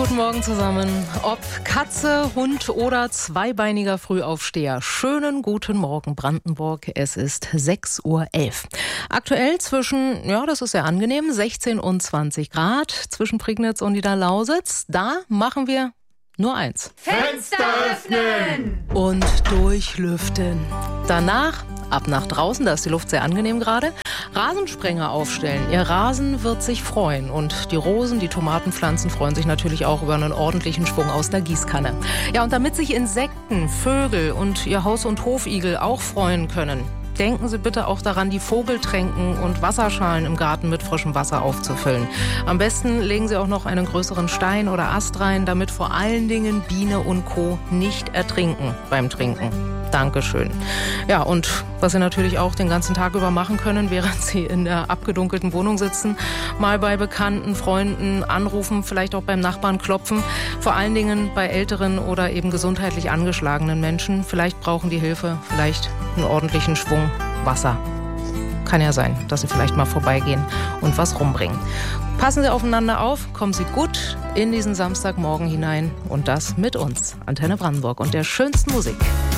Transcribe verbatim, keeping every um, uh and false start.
guten Morgen zusammen. Ob Katze, Hund oder zweibeiniger Frühaufsteher. Schönen guten Morgen, Brandenburg. Es ist sechs Uhr elf. Aktuell zwischen, ja, das ist sehr angenehm, sechzehn und zwanzig Grad zwischen Prignitz und Niederlausitz. Da machen wir nur eins. Fenster öffnen! Und durchlüften. Danach ab nach draußen, da ist die Luft sehr angenehm gerade. Rasensprenger aufstellen. Ihr Rasen wird sich freuen. Und die Rosen, die Tomatenpflanzen freuen sich natürlich auch über einen ordentlichen Schwung aus der Gießkanne. Ja, und damit sich Insekten, Vögel und ihr Haus- und Hofigel auch freuen können, denken Sie bitte auch daran, die Vogeltränken und Wasserschalen im Garten mit frischem Wasser aufzufüllen. Am besten legen Sie auch noch einen größeren Stein oder Ast rein, damit vor allen Dingen Biene und Co. nicht ertrinken beim Trinken. Dankeschön. Ja, und was Sie natürlich auch den ganzen Tag über machen können, während Sie in der abgedunkelten Wohnung sitzen, mal bei Bekannten, Freunden anrufen, vielleicht auch beim Nachbarn klopfen. Vor allen Dingen bei älteren oder eben gesundheitlich angeschlagenen Menschen. Vielleicht brauchen die Hilfe, vielleicht einen ordentlichen Schwung Wasser. Kann ja sein, dass Sie vielleicht mal vorbeigehen und was rumbringen. Passen Sie aufeinander auf, kommen Sie gut in diesen Samstagmorgen hinein und das mit uns, Antenne Brandenburg und der schönsten Musik.